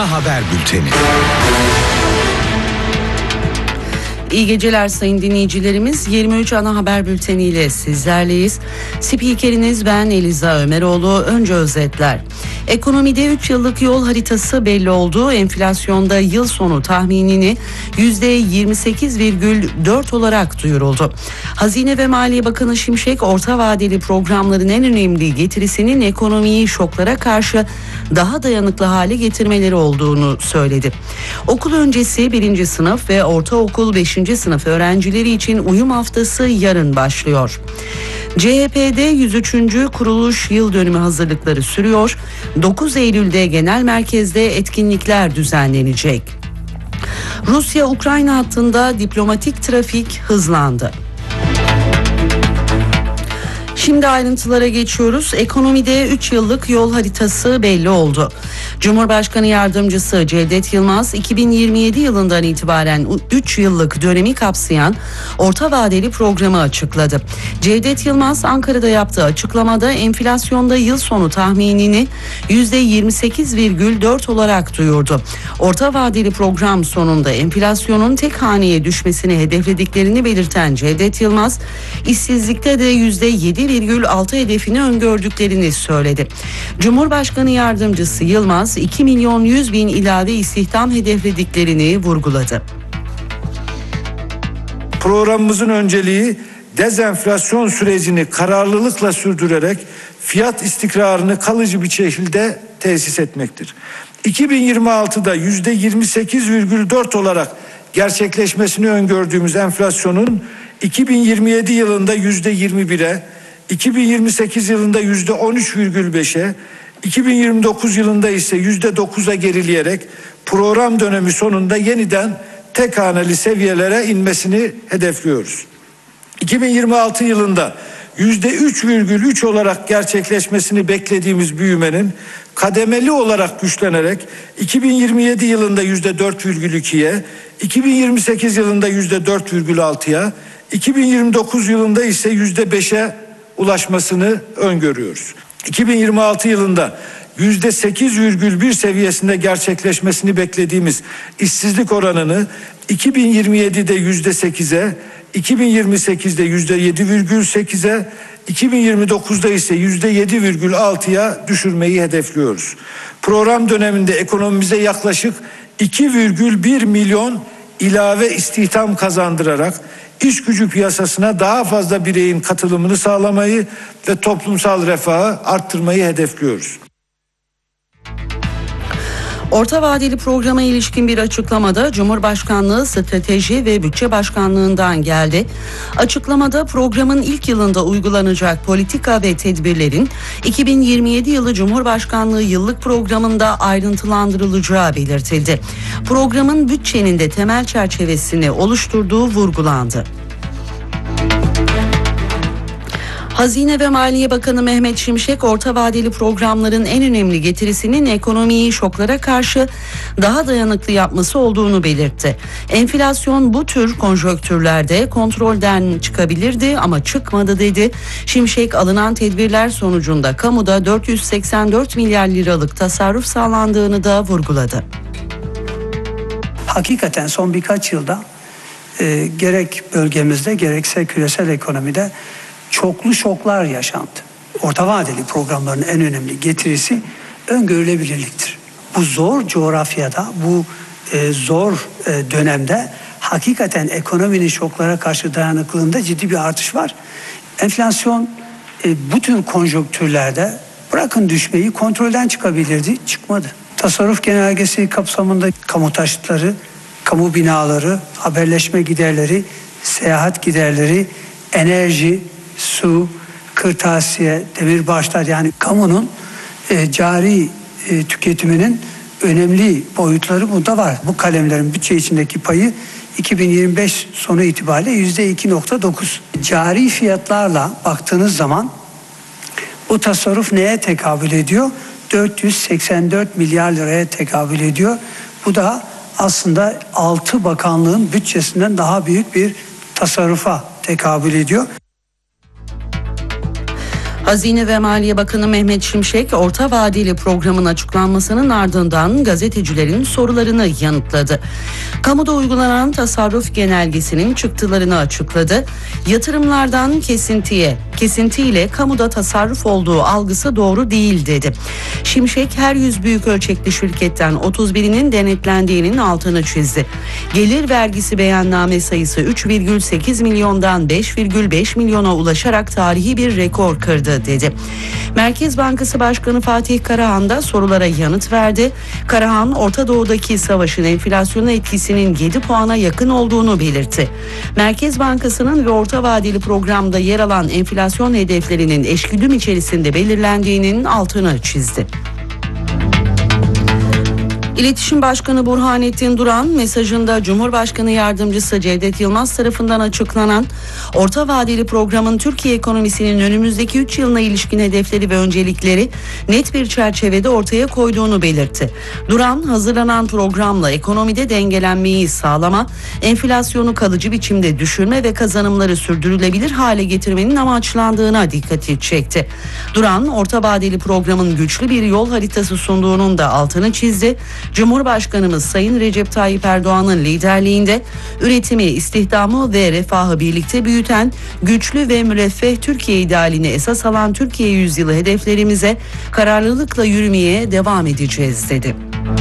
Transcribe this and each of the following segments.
Ana Haber Bülteni. İyi geceler sayın dinleyicilerimiz. 23 Ana Haber Bülteni ile sizlerleyiz. Spikeriniz ben Eliza Ömeroğlu. Önce özetler. Ekonomide 3 yıllık yol haritası belli oldu. Enflasyonda yıl sonu tahminini %28,4 olarak duyuruldu. Hazine ve Maliye Bakanı Şimşek, orta vadeli programların en önemli getirisinin ekonomiyi şoklara karşı daha dayanıklı hale getirmeleri olduğunu söyledi. Okul öncesi 1. sınıf ve ortaokul 5. sınıf öğrencileri için uyum haftası yarın başlıyor. CHP'de 103. kuruluş yıl dönümü hazırlıkları sürüyor. 9 Eylül'de genel merkezde etkinlikler düzenlenecek. Rusya-Ukrayna hattında diplomatik trafik hızlandı. Şimdi ayrıntılara geçiyoruz. Ekonomide 3 yıllık yol haritası belli oldu. Cumhurbaşkanı Yardımcısı Cevdet Yılmaz, 2027 yılından itibaren 3 yıllık dönemi kapsayan orta vadeli programı açıkladı. Cevdet Yılmaz, Ankara'da yaptığı açıklamada enflasyonda yıl sonu tahminini %28,4 olarak duyurdu. Orta vadeli program sonunda enflasyonun tek haneye düşmesini hedeflediklerini belirten Cevdet Yılmaz, işsizlikte de %7,6 hedefini öngördüklerini söyledi. Cumhurbaşkanı Yardımcısı Yılmaz, 2.100.000 ilave istihdam hedeflediklerini vurguladı. Programımızın önceliği dezenflasyon sürecini kararlılıkla sürdürerek fiyat istikrarını kalıcı bir şekilde tesis etmektir. 2026'da %28,4 olarak gerçekleşmesini öngördüğümüz enflasyonun 2027 yılında %21'e, 2028 yılında %13,5'e, 2029 yılında ise %9'a gerileyerek program dönemi sonunda yeniden tek haneli seviyelere inmesini hedefliyoruz. 2026 yılında %3,3 olarak gerçekleşmesini beklediğimiz büyümenin kademeli olarak güçlenerek 2027 yılında %4,2'ye, 2028 yılında %4,6'ya, 2029 yılında ise %5'e ulaşmasını öngörüyoruz. 2026 yılında %8,1 seviyesinde gerçekleşmesini beklediğimiz işsizlik oranını 2027'de %8'e, 2028'de %7,8'e, 2029'da ise %7,6'ya düşürmeyi hedefliyoruz. Program döneminde ekonomimize yaklaşık 2,1 milyon ilave istihdam kazandırarak iş gücü piyasasına daha fazla bireyin katılımını sağlamayı ve toplumsal refahı arttırmayı hedefliyoruz. Orta vadeli programa ilişkin bir açıklamada Cumhurbaşkanlığı Strateji ve Bütçe Başkanlığı'ndan geldi. Açıklamada programın ilk yılında uygulanacak politika ve tedbirlerin 2027 yılı Cumhurbaşkanlığı yıllık programında ayrıntılandırılacağı belirtildi. Programın bütçenin de temel çerçevesini oluşturduğu vurgulandı. Hazine ve Maliye Bakanı Mehmet Şimşek, orta vadeli programların en önemli getirisinin ekonomiyi şoklara karşı daha dayanıklı yapması olduğunu belirtti. Enflasyon bu tür konjonktürlerde kontrolden çıkabilirdi ama çıkmadı dedi. Şimşek, alınan tedbirler sonucunda kamuda 484 milyar liralık tasarruf sağlandığını da vurguladı. Hakikaten son birkaç yılda gerek bölgemizde gerekse küresel ekonomide çoklu şoklar yaşandı. Orta vadeli programların en önemli getirisi öngörülebilirliktir. Bu zor coğrafyada, bu zor dönemde hakikaten ekonominin şoklara karşı dayanıklılığında ciddi bir artış var. Enflasyon bu tür konjonktürlerde bırakın düşmeyi kontrolden çıkabilirdi, çıkmadı. Tasarruf genelgesi kapsamında kamu taşıtları, kamu binaları, haberleşme giderleri, seyahat giderleri, enerji, su, kırtasiye, demirbaşlar, yani kamunun cari tüketiminin önemli boyutları burada var. Bu kalemlerin bütçe içindeki payı 2025 sonu itibariyle %2,9. Cari fiyatlarla baktığınız zaman bu tasarruf neye tekabül ediyor? 484 milyar liraya tekabül ediyor. Bu da aslında 6 bakanlığın bütçesinden daha büyük bir tasarrufa tekabül ediyor. Hazine ve Maliye Bakanı Mehmet Şimşek, orta vadeli programın açıklanmasının ardından gazetecilerin sorularını yanıtladı. Kamuda uygulanan tasarruf genelgesinin çıktılarını açıkladı. Yatırımlardan kesintiyle kamuda tasarruf olduğu algısı doğru değil dedi. Şimşek, her 100 büyük ölçekli şirketten 31'inin denetlendiğinin altını çizdi. Gelir vergisi beyanname sayısı 3,8 milyondan 5,5 milyona ulaşarak tarihi bir rekor kırdı dedi. Merkez Bankası Başkanı Fatih Karahan da sorulara yanıt verdi. Karahan, Orta Doğu'daki savaşın enflasyona etkisinin 7 puana yakın olduğunu belirtti. Merkez Bankası'nın ve orta vadeli programda yer alan enflasyon hedeflerinin eşgüdüm içerisinde belirlendiğinin altını çizdi. İletişim Başkanı Burhanettin Duran mesajında Cumhurbaşkanı Yardımcısı Cevdet Yılmaz tarafından açıklanan orta vadeli programın Türkiye ekonomisinin önümüzdeki 3 yılına ilişkin hedefleri ve öncelikleri net bir çerçevede ortaya koyduğunu belirtti. Duran, hazırlanan programla ekonomide dengelenmeyi sağlama, enflasyonu kalıcı biçimde düşürme ve kazanımları sürdürülebilir hale getirmenin amaçlandığına dikkati çekti. Duran, orta vadeli programın güçlü bir yol haritası sunduğunun da altını çizdi. Cumhurbaşkanımız Sayın Recep Tayyip Erdoğan'ın liderliğinde üretimi, istihdamı ve refahı birlikte büyüten güçlü ve müreffeh Türkiye idealini esas alan Türkiye yüzyılı hedeflerimize kararlılıkla yürümeye devam edeceğiz dedi.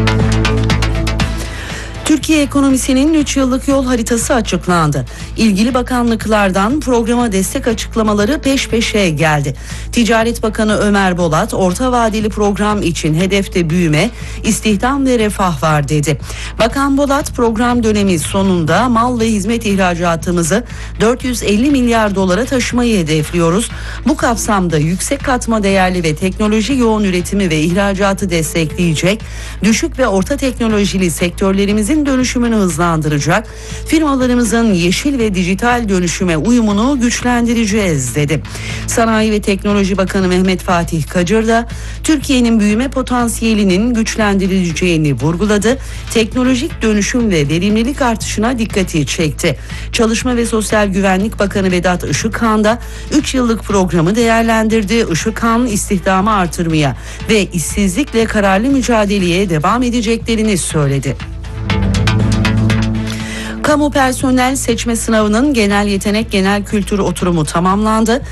Türkiye ekonomisinin 3 yıllık yol haritası açıklandı. İlgili bakanlıklardan programa destek açıklamaları peş peşe geldi. Ticaret Bakanı Ömer Bolat, orta vadeli program için hedefte büyüme, istihdam ve refah var dedi. Bakan Bolat, program dönemi sonunda mal ve hizmet ihracatımızı 450 milyar dolara taşımayı hedefliyoruz. Bu kapsamda yüksek katma değerli ve teknoloji yoğun üretimi ve ihracatı destekleyecek, düşük ve orta teknolojili sektörlerimizin dönüşümünü hızlandıracak, firmalarımızın yeşil ve dijital dönüşüme uyumunu güçlendireceğiz dedi. Sanayi ve Teknoloji Bakanı Mehmet Fatih Kacır da Türkiye'nin büyüme potansiyelinin güçlendirileceğini vurguladı. Teknolojik dönüşüm ve verimlilik artışına dikkati çekti. Çalışma ve Sosyal Güvenlik Bakanı Vedat Işıkhan da 3 yıllık programı değerlendirdi. Işıkhan, istihdamı artırmaya ve işsizlikle kararlı mücadeleye devam edeceklerini söyledi. Kamu personel seçme sınavının genel yetenek, genel kültür oturumu tamamlandı.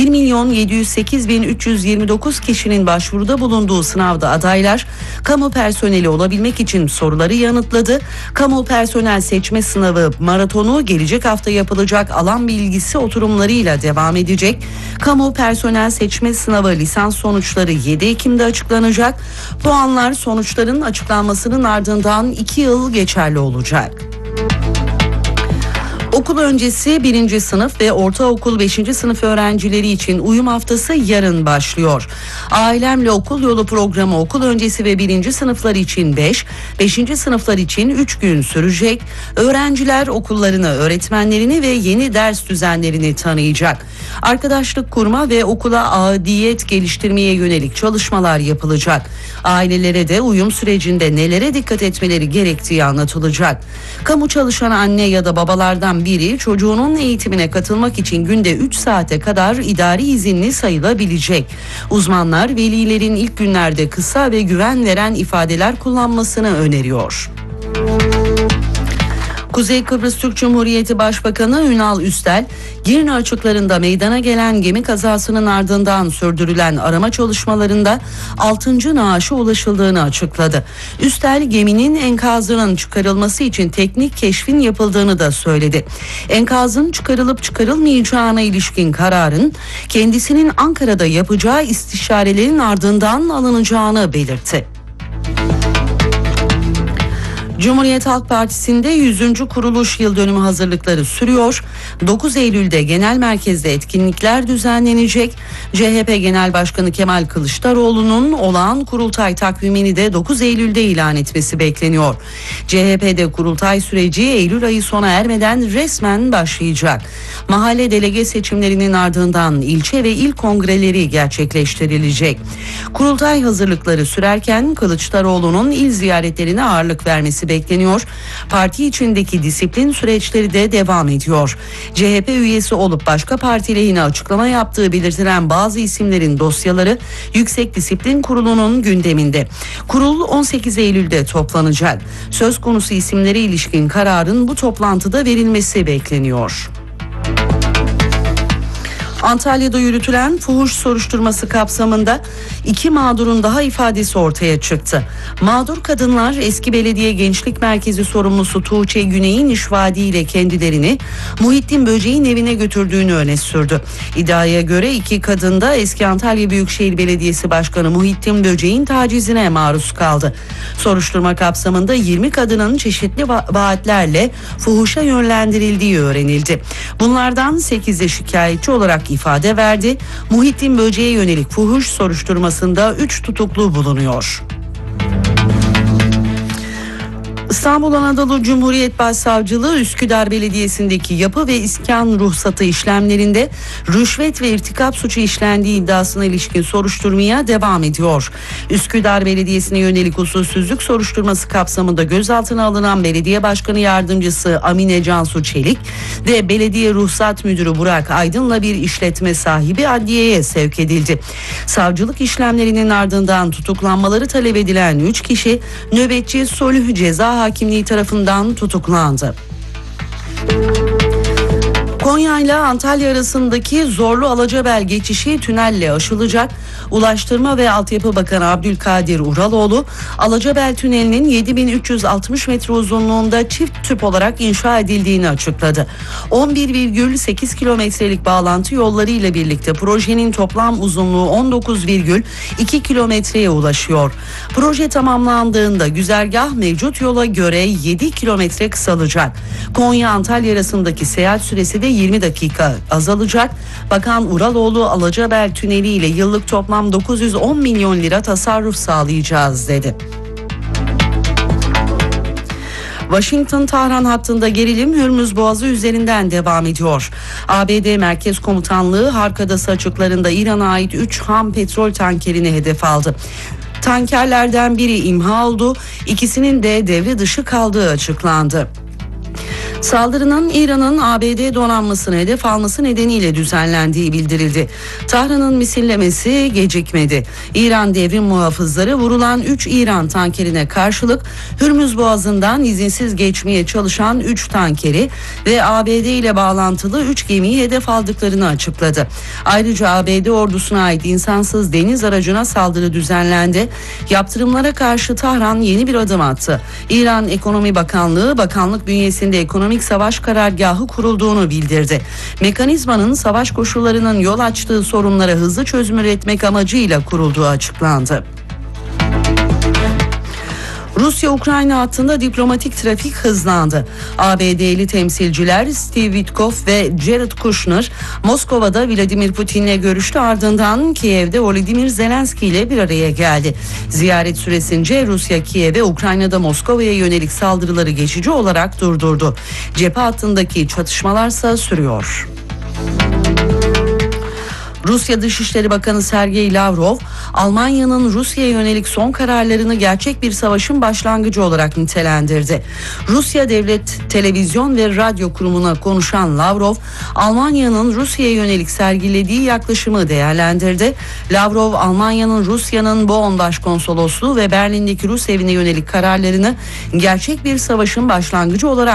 1.708.329 kişinin başvuruda bulunduğu sınavda adaylar kamu personeli olabilmek için soruları yanıtladı. Kamu personel seçme sınavı maratonu gelecek hafta yapılacak alan bilgisi oturumlarıyla devam edecek. Kamu personel seçme sınavı lisans sonuçları 7 Ekim'de açıklanacak. Puanlar sonuçların açıklanmasının ardından 2 yıl geçerli olacak. Okul öncesi 1. sınıf ve ortaokul 5. sınıf öğrencileri için uyum haftası yarın başlıyor. Ailemle Okul Yolu programı okul öncesi ve 1. sınıflar için 5, 5. sınıflar için 3 gün sürecek. Öğrenciler okullarını, öğretmenlerini ve yeni ders düzenlerini tanıyacak. Arkadaşlık kurma ve okula aidiyet geliştirmeye yönelik çalışmalar yapılacak. Ailelere de uyum sürecinde nelere dikkat etmeleri gerektiği anlatılacak. Kamu çalışan anne ya da babalardan biri çocuğunun eğitimine katılmak için günde 3 saate kadar idari izinli sayılabilecek. Uzmanlar velilerin ilk günlerde kısa ve güven veren ifadeler kullanmasını öneriyor. Kuzey Kıbrıs Türk Cumhuriyeti Başbakanı Ünal Üstel, Girne açıklarında meydana gelen gemi kazasının ardından sürdürülen arama çalışmalarında 6. naaşa ulaşıldığını açıkladı. Üstel, geminin enkazının çıkarılması için teknik keşfin yapıldığını da söyledi. Enkazın çıkarılıp çıkarılmayacağına ilişkin kararın kendisinin Ankara'da yapacağı istişarelerin ardından alınacağını belirtti. Cumhuriyet Halk Partisi'nde 100. kuruluş yıl dönümü hazırlıkları sürüyor. 9 Eylül'de genel merkezde etkinlikler düzenlenecek. CHP Genel Başkanı Kemal Kılıçdaroğlu'nun olağan kurultay takvimini de 9 Eylül'de ilan etmesi bekleniyor. CHP'de kurultay süreci Eylül ayı sona ermeden resmen başlayacak. Mahalle delege seçimlerinin ardından ilçe ve il kongreleri gerçekleştirilecek. Kurultay hazırlıkları sürerken Kılıçdaroğlu'nun il ziyaretlerine ağırlık vermesi bekleniyor. Parti içindeki disiplin süreçleri de devam ediyor. CHP üyesi olup başka parti lehine açıklama yaptığı belirtilen bazı isimlerin dosyaları Yüksek Disiplin Kurulu'nun gündeminde. Kurul 18 Eylül'de toplanacak. Söz konusu isimlere ilişkin kararın bu toplantıda verilmesi bekleniyor. Antalya'da yürütülen fuhuş soruşturması kapsamında 2 mağdurun daha ifadesi ortaya çıktı. Mağdur kadınlar eski belediye gençlik merkezi sorumlusu Tuğçe Güney'in işvadiyle kendilerini Muhittin Böceğin evine götürdüğünü öne sürdü. İddiaya göre 2 kadın da eski Antalya Büyükşehir Belediyesi Başkanı Muhittin Böceğin tacizine maruz kaldı. Soruşturma kapsamında 20 kadının çeşitli vaatlerle fuhuşa yönlendirildiği öğrenildi. Bunlardan 8'i şikayetçi olarak ifade verdi. Muhittin Böceğe yönelik fuhuş soruşturmasında 3 tutuklu bulunuyor. İstanbul Anadolu Cumhuriyet Başsavcılığı Üsküdar Belediyesi'ndeki yapı ve iskan ruhsatı işlemlerinde rüşvet ve irtikap suçu işlendiği iddiasına ilişkin soruşturmaya devam ediyor. Üsküdar Belediyesi'ne yönelik usulsüzlük soruşturması kapsamında gözaltına alınan Belediye Başkanı Yardımcısı Amine Cansu Çelik ve Belediye Ruhsat Müdürü Burak Aydın'la bir işletme sahibi adliyeye sevk edildi. Savcılık işlemlerinin ardından tutuklanmaları talep edilen 3 kişi nöbetçi sulh ceza hakimliği tarafından tutuklandı. Konya ile Antalya arasındaki Zorlu Alacabel geçişi tünelle aşılacak. Ulaştırma ve Altyapı Bakanı Abdülkadir Uraloğlu, Alacabel Tüneli'nin 7360 metre uzunluğunda çift tüp olarak inşa edildiğini açıkladı. 11,8 kilometrelik bağlantı yolları ile birlikte projenin toplam uzunluğu 19,2 kilometreye ulaşıyor. Proje tamamlandığında güzergah mevcut yola göre 7 kilometre kısalacak. Konya-Antalya arasındaki seyahat süresi de 20 dakika azalacak. Bakan Uraloğlu, Alacabel Tüneli ile yıllık toplam 910 milyon lira tasarruf sağlayacağız dedi. Washington-Tahran hattında gerilim Hürmüz Boğazı üzerinden devam ediyor. ABD Merkez Komutanlığı Harkadası açıklarında İran'a ait 3 ham petrol tankerini hedef aldı. Tankerlerden biri imha oldu, ikisinin de devre dışı kaldığı açıklandı. Saldırının İran'ın ABD donanmasını hedef alması nedeniyle düzenlendiği bildirildi. Tahran'ın misillemesi gecikmedi. İran devrim muhafızları vurulan 3 İran tankerine karşılık Hürmüz Boğazı'ndan izinsiz geçmeye çalışan 3 tankeri ve ABD ile bağlantılı 3 gemiyi hedef aldıklarını açıkladı. Ayrıca ABD ordusuna ait insansız deniz aracına saldırı düzenlendi. Yaptırımlara karşı Tahran yeni bir adım attı. İran Ekonomi Bakanlığı, bakanlık bünyesinde ekonomik savaş karargahı kurulduğunu bildirdi. Mekanizmanın savaş koşullarının yol açtığı sorunlara hızlı çözüm üretmek amacıyla kurulduğu açıklandı. Rusya-Ukrayna hattında diplomatik trafik hızlandı. ABD'li temsilciler Steve Witkoff ve Jared Kushner Moskova'da Vladimir Putin'le görüştü, ardından Kiev'de Volodymyr Zelenski ile bir araya geldi. Ziyaret süresince Rusya Kiev'e Ukrayna'da Moskova'ya yönelik saldırıları geçici olarak durdurdu. Cephe hattındaki çatışmalarsa sürüyor. Rusya Dışişleri Bakanı Sergey Lavrov, Almanya'nın Rusya'ya yönelik son kararlarını gerçek bir savaşın başlangıcı olarak nitelendirdi. Rusya Devlet Televizyon ve Radyo Kurumu'na konuşan Lavrov, Almanya'nın Rusya'ya yönelik sergilediği yaklaşımı değerlendirdi. Lavrov, Almanya'nın Rusya'nın Bonn Başkonsolosluğu ve Berlin'deki Rus evine yönelik kararlarını gerçek bir savaşın başlangıcı olarak